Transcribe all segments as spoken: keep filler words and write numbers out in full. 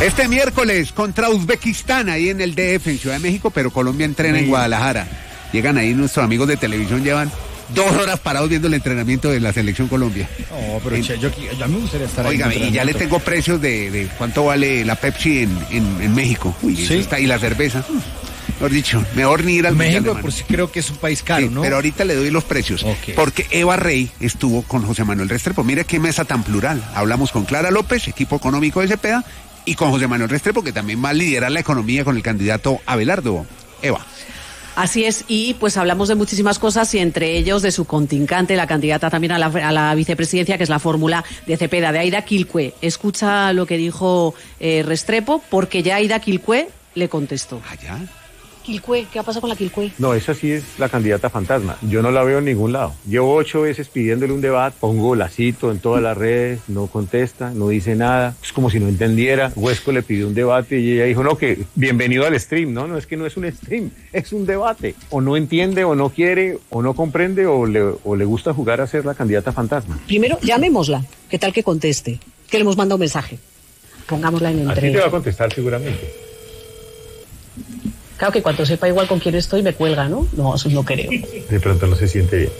Este miércoles contra Uzbekistán, ahí en el D F, en Ciudad de México, pero Colombia entrena en Guadalajara. Llegan ahí nuestros amigos de televisión, llevan dos horas parados viendo el entrenamiento de la Selección Colombia. Oh, pero en, che, yo, yo a mí me gustaría estar oiga, ahí. Oiga, y ya le tengo precios de, de cuánto vale la Pepsi en, en, en México. Uy, ¿sí? Eso está, y la cerveza. Mejor dicho, mejor ni ir al México, mundial, por si creo que es un país caro, sí, ¿no? Pero ahorita le doy los precios. Okay. Porque Eva Rey estuvo con José Manuel Restrepo. Mira qué mesa tan plural. Hablamos con Clara López, equipo económico de Cepeda, y con José Manuel Restrepo, que también va a liderar la economía con el candidato Abelardo. Eva. Así es, y pues hablamos de muchísimas cosas y entre ellos de su contrincante, la candidata también a la, a la vicepresidencia, que es la fórmula de Cepeda, de Aida Quilcue. Escucha lo que dijo eh, Restrepo, porque ya Aida Quilcue le contestó. ¿Allá? Quilcue, ¿qué ha pasado con la Quilcue? No, esa sí es la candidata fantasma. Yo no la veo en ningún lado. Llevo ocho veces pidiéndole un debate, pongo la cito en todas las redes, no contesta, no dice nada. Es como si no entendiera. Huesco le pidió un debate y ella dijo, no, que bienvenido al stream. No, no, es que no es un stream, es un debate. O no entiende, o no quiere, o no comprende, o le, o le gusta jugar a ser la candidata fantasma. Primero, llamémosla. ¿Qué tal que conteste? Que le hemos mandado un mensaje. Pongámosla en entrega. Así te va a contestar seguramente. Claro que cuando sepa igual con quién estoy me cuelga, ¿no? No, eso no creo. De pronto no se siente bien.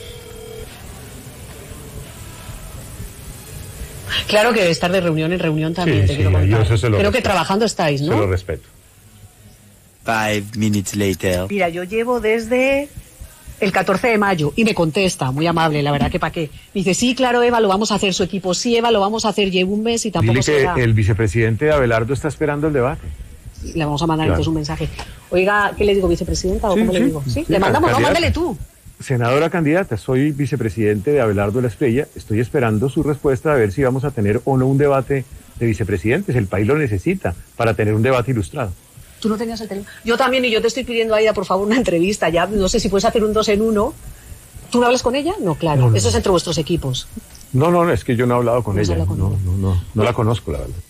Claro que debe estar de reunión en reunión también, sí, te sí, quiero contar. Yo eso se lo Creo respeto. Que trabajando estáis, ¿no? Se lo respeto. Five minutes later. Mira, yo llevo desde el catorce de mayo y me contesta, muy amable, la verdad que para qué. Me dice, sí, claro, Eva, lo vamos a hacer, su equipo, sí, Eva, lo vamos a hacer, llevo un mes y tampoco Dile se que da. el vicepresidente Abelardo está esperando el debate. Le vamos a mandar claro. entonces un mensaje. Oiga, ¿qué le digo, vicepresidenta o sí, cómo sí, le digo? ¿Sí? sí Le mandamos, no, candidata. mándale tú. Senadora candidata, soy vicepresidente de Abelardo La Estrella. Estoy esperando su respuesta a ver si vamos a tener o no un debate de vicepresidentes. El país lo necesita para tener un debate ilustrado. Tú no tenías el teléfono. Yo también, y yo te estoy pidiendo, Aida, por favor, una entrevista. Ya no sé si puedes hacer un dos en uno. ¿Tú no hablas con ella? No, claro. No, no, Eso es entre vuestros equipos. No, no, no, es que yo no he hablado con no ella. Con no, ella. no, no, no la conozco, la verdad.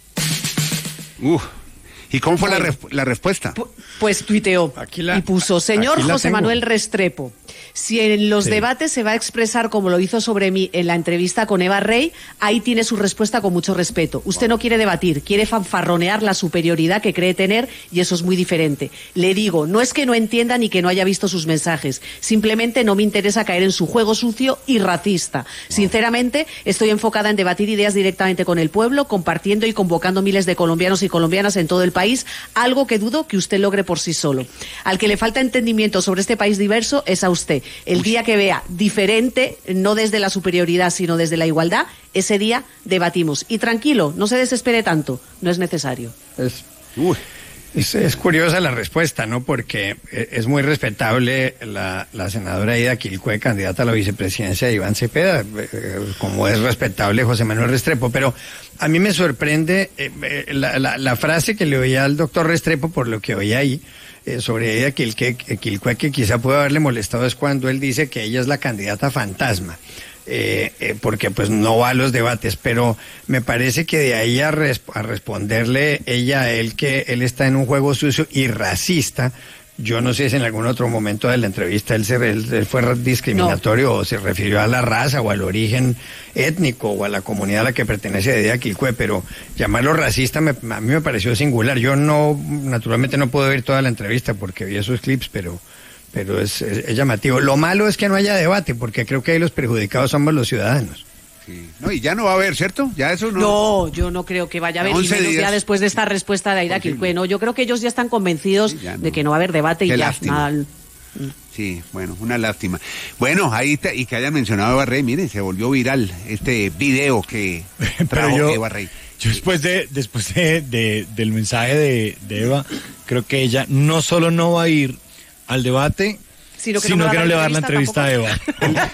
Uf. ¿Y cómo fue bueno, la, resp- la respuesta? Pues tuiteó la, y puso, señor José tengo. Manuel Restrepo, si en los sí. debates se va a expresar como lo hizo sobre mí en la entrevista con Eva Rey, ahí tiene su respuesta con mucho respeto. Usted no quiere debatir, quiere fanfarronear la superioridad que cree tener y eso es muy diferente. Le digo, no es que no entienda ni que no haya visto sus mensajes, simplemente no me interesa caer en su juego sucio y racista. Sinceramente, estoy enfocada en debatir ideas directamente con el pueblo, compartiendo y convocando miles de colombianos y colombianas en todo el país. País, algo que dudo que usted logre por sí solo. Al que le falta entendimiento sobre este país diverso es a usted. El Uy. día que vea diferente, no desde la superioridad, sino desde la igualdad, ese día debatimos. Y tranquilo, no se desespere tanto, no es necesario. Es, uy, es, es curiosa la respuesta, ¿no? Porque es muy respetable la, la senadora Aida Quilcue, candidata a la vicepresidencia de Iván Cepeda, como es respetable José Manuel Restrepo, pero a mí me sorprende eh, la, la, la frase que le oía al doctor Restrepo, por lo que oía ahí, eh, sobre ella, que el que, Quilcue, que quizá puede haberle molestado, es cuando él dice que ella es la candidata fantasma, eh, eh, porque pues no va a los debates, pero me parece que de ahí a, resp- a responderle ella a él que él está en un juego sucio y racista. Yo no sé si en algún otro momento de la entrevista él, se, él, él fue discriminatorio no. o se refirió a la raza o al origen étnico o a la comunidad a la que pertenece Aida Quilcue, pero llamarlo racista me, a mí me pareció singular. Yo no, naturalmente no puedo ver toda la entrevista porque vi esos clips, pero, pero es, es, es llamativo. Lo malo es que no haya debate porque creo que ahí los perjudicados somos los ciudadanos. Sí. No, y ya no va a haber, ¿cierto? Ya eso no. No, yo no creo que vaya a haber, y menos ya después de esta respuesta de Aida Quilcue. No, yo creo que ellos ya están convencidos sí, ya no. de que no va a haber debate. Qué y ya nada. Sí, bueno, una lástima. Bueno, ahí te, y que hayan mencionado a Eva Rey, miren, se volvió viral este video que trajo yo, Eva Rey. Yo después de después de, de del mensaje de, de Eva, creo que ella no solo no va a ir al debate, sino que, sino no, que no le va a dar la entrevista a Eva.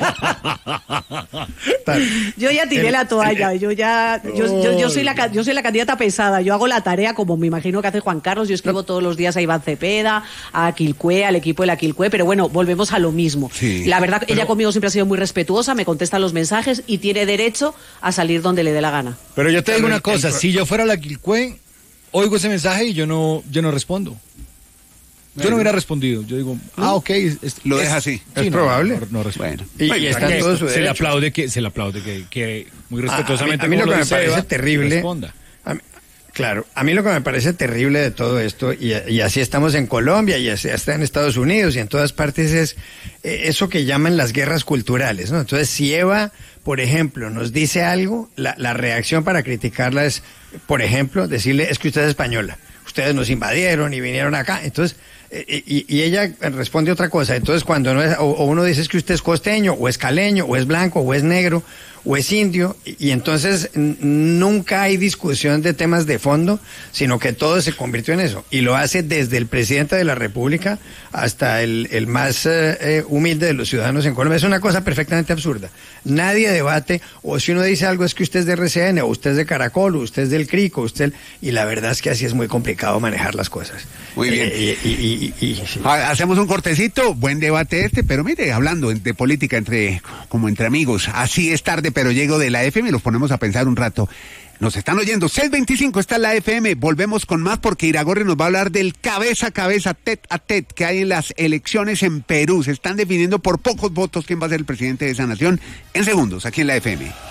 Yo ya tiré la toalla, yo ya, yo, yo, yo soy la yo soy la candidata pesada, yo hago la tarea como me imagino que hace Juan Carlos, yo escribo todos los días a Iván Cepeda, a Quilcue, al equipo de la Quilcue, pero bueno, volvemos a lo mismo. Sí, la verdad, pero ella conmigo siempre ha sido muy respetuosa, me contesta los mensajes y tiene derecho a salir donde le dé la gana. Pero yo te digo una cosa, si yo fuera la Quilcue, oigo ese mensaje y yo no, yo no respondo. Yo no hubiera respondido. Yo digo, ah, ok. Es, lo es, deja así. Sí, es no, probable. No, no bueno. Y, y está en todo su derecho. Se le aplaude que, se le aplaude que, que muy respetuosamente. A mí, a mí lo que me parece Eva, terrible. Responda. A mí, Claro, a mí lo que me parece terrible de todo esto, y, y así estamos en Colombia, y así está en Estados Unidos y en todas partes, es eh, eso que llaman las guerras culturales, ¿no? Entonces, si Eva, por ejemplo, nos dice algo, la, la reacción para criticarla es, por ejemplo, decirle, es que usted es española, ustedes nos invadieron y vinieron acá, entonces... Y, y ella responde otra cosa. Entonces, cuando no es, o, o uno dice es que usted es costeño, o es caleño, o es blanco, o es negro, o es indio, y, y entonces n- nunca hay discusión de temas de fondo, sino que todo se convirtió en eso. Y lo hace desde el presidente de la República hasta el, el más eh, eh, humilde de los ciudadanos en Colombia. Es una cosa perfectamente absurda. Nadie debate, o si uno dice algo es que usted es de R C N, o usted es de Caracol, o usted es del CRICO, usted, y la verdad es que así es muy complicado manejar las cosas. Muy bien. Eh, y, y, y, Y, y, sí. Hacemos un cortecito, buen debate este, pero mire, hablando de política entre como entre amigos, así es tarde, pero llego de la F M y los ponemos a pensar un rato. Nos están oyendo, seis veinticinco está la F M, volvemos con más porque Iragorri nos va a hablar del cabeza a cabeza, tet a tet, que hay en las elecciones en Perú. Se están definiendo por pocos votos quién va a ser el presidente de esa nación. En segundos, aquí en la F M.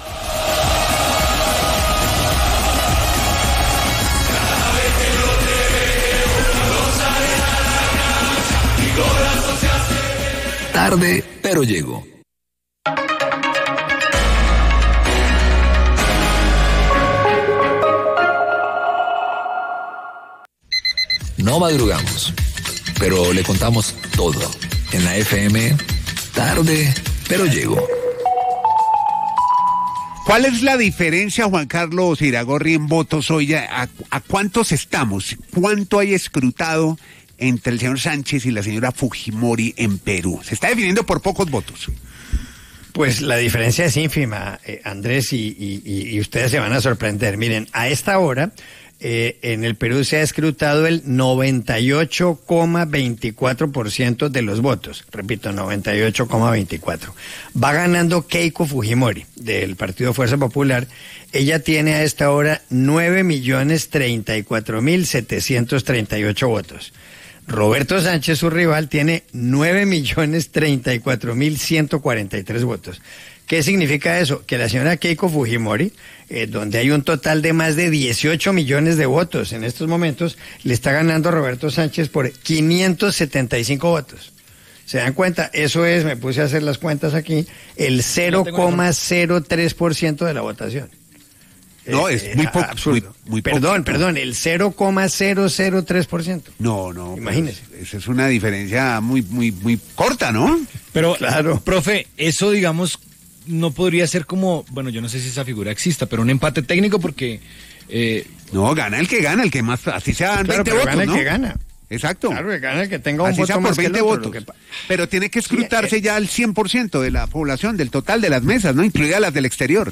Tarde, pero llego. No madrugamos, pero le contamos todo. En la F M, tarde, pero llego. ¿Cuál es la diferencia, Juan Carlos Iragorri, en votos hoy? ¿A, a cuántos estamos? ¿Cuánto hay escrutado entre el señor Sánchez y la señora Fujimori en Perú? Se está definiendo por pocos votos. Pues la diferencia es ínfima, eh, Andrés, y, y, y ustedes se van a sorprender. Miren, a esta hora, eh, en el Perú se ha escrutado el noventa y ocho coma veinticuatro por ciento de los votos. Repito, noventa y ocho coma veinticuatro. Va ganando Keiko Fujimori, del Partido Fuerza Popular. Ella tiene a esta hora nueve millones treinta y cuatro mil setecientos treinta y ocho votos. Roberto Sánchez, su rival, tiene nueve millones treinta y cuatro mil ciento cuarenta y tres votos. ¿Qué significa eso? Que la señora Keiko Fujimori, eh, donde hay un total de más de dieciocho millones de votos en estos momentos, le está ganando a Roberto Sánchez por quinientos setenta y cinco votos. ¿Se dan cuenta? Eso es, me puse a hacer las cuentas aquí, el cero coma cero tres por ciento de la votación. No, es eh, muy poco. Absurdo. Muy, muy perdón, poco. perdón, el cero coma cero cero tres por ciento. No, no. Imagínese. Pues, esa es una diferencia muy, muy, muy corta, ¿no? Pero, Claro. profe, eso, digamos, no podría ser como, bueno, yo no sé si esa figura exista, pero un empate técnico porque... Eh, No, gana el que gana, el que más, así sean Claro, veinte pero votos, gana el ¿no? que gana. Exacto. Claro, que gana el que tenga un Así voto sea por más que el veinte otro, votos. lo que pa- Pero tiene que escrutarse Sí, eh, ya al cien por ciento de la población, del total de las mesas, ¿no? Incluidas las del exterior.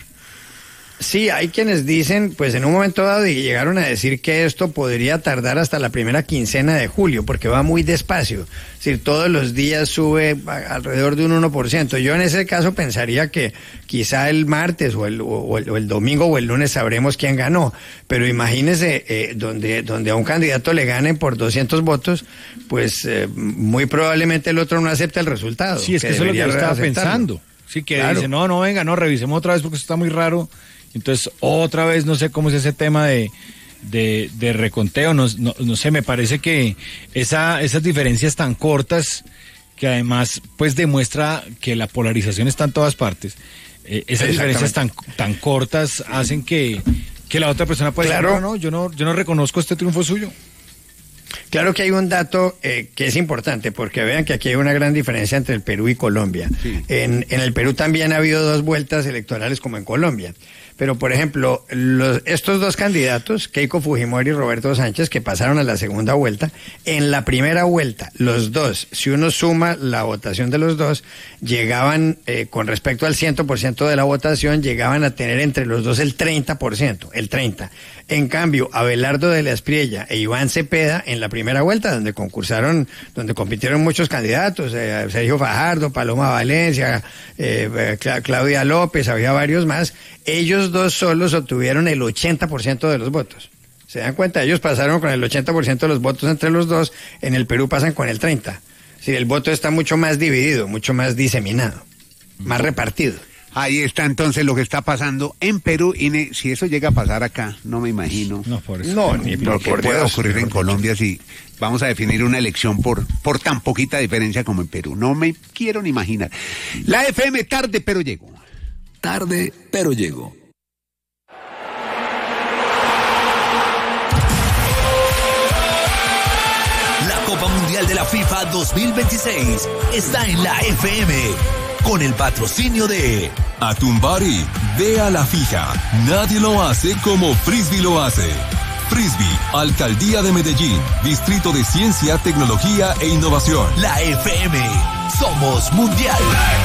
Sí, hay quienes dicen, pues en un momento dado, y llegaron a decir que esto podría tardar hasta la primera quincena de julio, porque va muy despacio. Es decir, todos los días sube alrededor de un uno por ciento. Yo en ese caso pensaría que quizá el martes o el, o el, o el domingo o el lunes sabremos quién ganó. Pero imagínese, eh, donde, donde a un candidato le ganen por doscientos votos, pues eh, muy probablemente el otro no acepta el resultado. sí, es que, eso es lo que yo estaba aceptarlo. pensando. Sí, que Claro. dice, no, no, venga, no, revisemos otra vez porque eso está muy raro. Entonces, otra vez, no sé cómo es ese tema de, de, de reconteo, no, no, no sé, me parece que esa, esas diferencias tan cortas, que además, pues demuestra que la polarización está en todas partes, eh, esas diferencias tan, tan cortas hacen que, que la otra persona pueda Claro. decir, no, no, yo no, yo no reconozco este triunfo suyo. Claro que hay un dato eh, que es importante, porque vean que aquí hay una gran diferencia entre el Perú y Colombia. Sí. En, en el Perú también ha habido dos vueltas electorales como en Colombia. Pero, por ejemplo, los, estos dos candidatos, Keiko Fujimori y Roberto Sánchez, que pasaron a la segunda vuelta, en la primera vuelta, los dos, si uno suma la votación de los dos, llegaban, eh, con respecto al cien por ciento de la votación, llegaban a tener entre los dos el treinta por ciento, el treinta por ciento. En cambio, Abelardo de la Espriella e Iván Cepeda, en la primera vuelta, donde concursaron, donde compitieron muchos candidatos, eh, Sergio Fajardo, Paloma Valencia, eh, Cla- Claudia López, había varios más, ellos dos solos obtuvieron el ochenta por ciento de los votos. ¿Se dan cuenta? Ellos pasaron con el ochenta por ciento de los votos entre los dos, en el Perú pasan con el treinta por ciento. Es decir, el voto está mucho más dividido, mucho más diseminado, más repartido. Ahí está entonces lo que está pasando en Perú. Y ne- si eso llega a pasar acá, no me imagino No, por eso. No, ni lo por, que por puede Dios, ocurrir en mejor Colombia si vamos a definir una elección por, por tan poquita diferencia como en Perú. No me quiero ni imaginar. La F M tarde, pero llegó. Tarde, pero llego. La Copa Mundial de la FIFA dos mil veintiséis está en la F M con el patrocinio de Atumbari, ve a la fija. Nadie lo hace como Frisbee lo hace. Frisbee, Alcaldía de Medellín, Distrito de Ciencia, Tecnología e Innovación. la F M. Somos Mundial.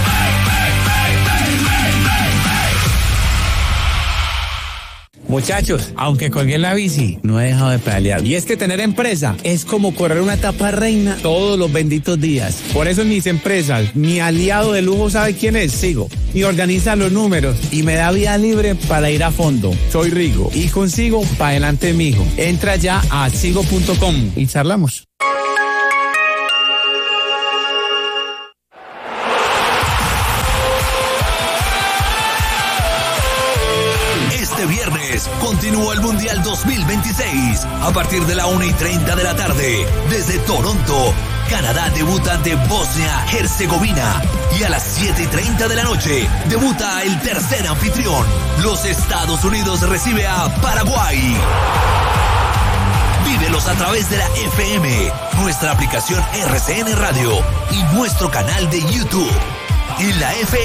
Muchachos, aunque colgué la bici, no he dejado de pedalear. Y es que tener empresa es como correr una etapa reina todos los benditos días. Por eso en mis empresas, mi aliado de lujo, ¿sabe quién es? Sigo. Y organiza los números y me da vía libre para ir a fondo. Soy Rigo y consigo para adelante, mijo. Entra ya a sigo punto com y charlamos. Este viernes continúa el Mundial dos mil veintiséis a partir de la una y treinta de la tarde. Desde Toronto, Canadá debuta ante Bosnia-Herzegovina. Y a las siete y treinta de la noche debuta el tercer anfitrión. Los Estados Unidos recibe a Paraguay. Vívelos a través de la F M, nuestra aplicación R C N Radio y nuestro canal de YouTube. En la F M.